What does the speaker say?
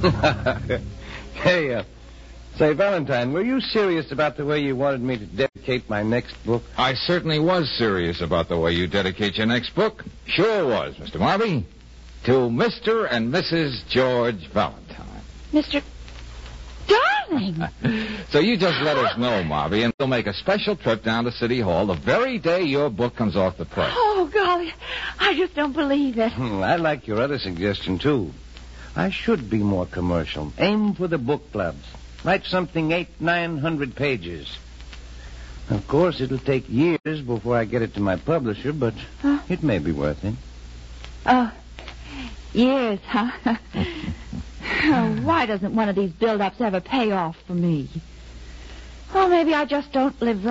Hey, say, Valentine, were you serious about the way you wanted me to dedicate my next book? I certainly was serious about the way you dedicate your next book. Sure was, Mr. Marby. To Mr. and Mrs. George Valentine. Mr. Darling! So you just let us know, Marby, and we'll make a special trip down to City Hall the very day your book comes off the press. Oh, golly, I just don't believe it. I like your other suggestion, too. I should be more commercial. Aim for the book clubs. Write something 800-900 pages. Of course, it'll take years before I get it to my publisher, but it may be worth it. Oh, years, huh? Why doesn't one of these build-ups ever pay off for me? Oh, maybe I just don't live